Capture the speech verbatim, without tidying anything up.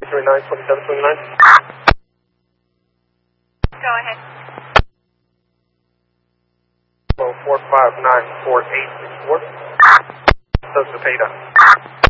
three nine, twenty-seven twenty-nine. Go ahead. four five nine four eight six four. That's the pay down.